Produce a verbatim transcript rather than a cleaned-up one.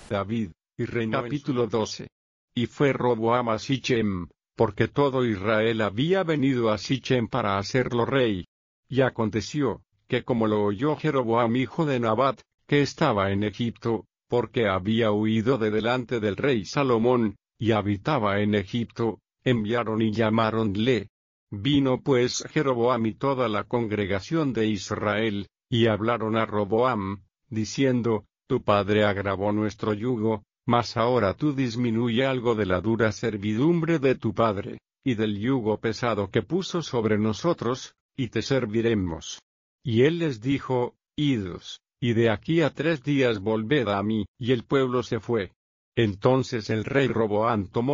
David, y reinó. Capítulo doce. Y fue Roboam a Sichem, porque todo Israel había venido a Sichem para hacerlo rey. Y aconteció, que como lo oyó Jeroboam hijo de Nabat, que estaba en Egipto, porque había huido de delante del rey Salomón, y habitaba en Egipto, enviaron y llamáronle. Vino pues Jeroboam y toda la congregación de Israel, y hablaron a Roboam, diciendo, tu padre agravó nuestro yugo, mas ahora tú disminuye algo de la dura servidumbre de tu padre, y del yugo pesado que puso sobre nosotros, y te serviremos. Y él les dijo, idos, y de aquí a tres días volved a mí, y el pueblo se fue. Entonces el rey Roboam tomó